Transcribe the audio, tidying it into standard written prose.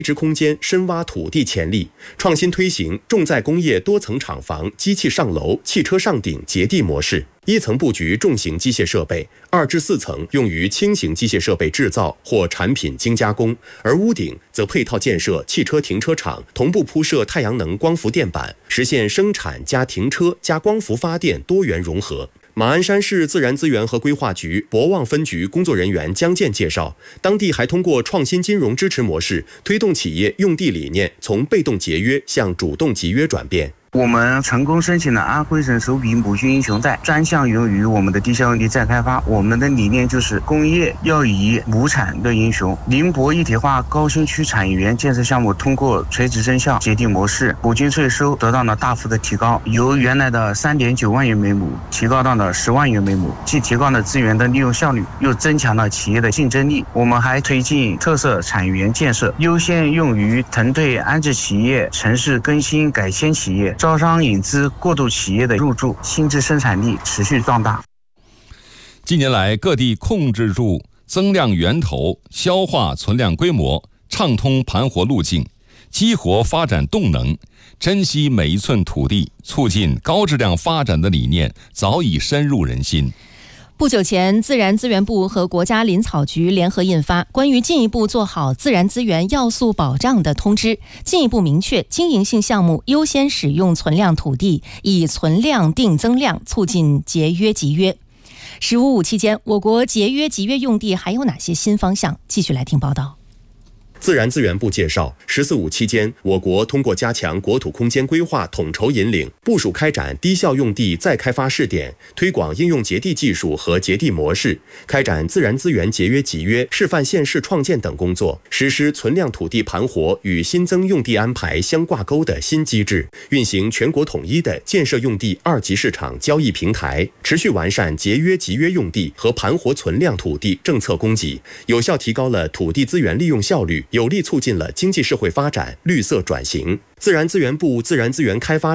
之空间深挖土地潜力，创新推行重在工业多层厂房机器上楼、汽车上顶结地模式。一层布局重型机械设备，2至4层用于轻型机械设备制造或产品精加工，而屋顶则配套建设汽车停车场，同步铺设太阳能光伏电板，实现生产加停车加光伏发电多元融合。马鞍山市自然资源和规划局博望分局工作人员江建介绍，当地还通过创新金融支持模式，推动企业用地理念从被动节约向主动集约转变。 我们成功申请了安徽省首笔母畜英雄贷，专项用于我们的地下用地再开发。我们的理念就是工业要以亩产论英雄。宁波一体化高新区产业园建设项目通过垂直生效结地模式，补均税收得到了大幅的提高，由原来的3.9万元每亩提高到了10万元每亩，既提高了资源的利用效率，又增强了企业的竞争力。我们还推进特色产业园建设，优先用于腾退安置企业、城市更新改迁企业、招商引资过渡企业的入驻，新质生产力持续壮大。 近年来，各地控制住增量源头，消化存量规模，畅通盘活路径，激活发展动能，珍惜每一寸土地，促进高质量发展的理念早已深入人心。 不久前，自然资源部和国家林草局联合印发关于进一步做好自然资源要素保障的通知，进一步明确经营性项目优先使用存量土地，以存量定增量，促进节约集约。15.5期间，我国节约集约用地还有哪些新方向？继续来听报道。 自然资源部介绍，14.5期间，我国通过加强国土空间规划统筹引领，部署开展低效用地再开发试点，推广应用结地技术和结地模式，开展自然资源节约集约示范县市创建等工作，实施存量土地盘活与新增用地安排相挂钩的新机制，运行全国统一的建设用地2级市场交易平台，持续完善节约集约用地和盘活存量土地政策供给，有效提高了土地资源利用效率，有力促进了经济社会发展、绿色转型。自然资源部自然资源开发